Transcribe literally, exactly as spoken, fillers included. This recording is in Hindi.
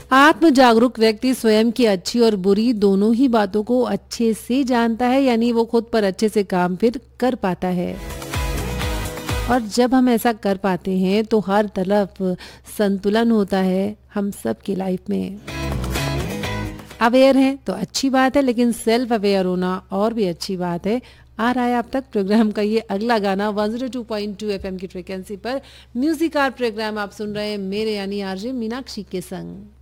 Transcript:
आत्म जागरूक व्यक्ति स्वयं की अच्छी और बुरी दोनों ही बातों को अच्छे से जानता है, यानी वो खुद पर अच्छे से काम फिर कर पाता है। और जब हम ऐसा कर पाते हैं तो हर तरफ संतुलन होता है हम सब की लाइफ में। अवेयर हैं तो अच्छी बात है, लेकिन सेल्फ अवेयर होना और भी अच्छी बात है। आ रहा है अब तक प्रोग्राम का ये अगला गाना one zero two point two FM की फ्रीक्वेंसी पर। म्यूजिक आर प्रोग्राम आप सुन रहे हैं मेरे यानी आरजे मीनाक्षी के संग।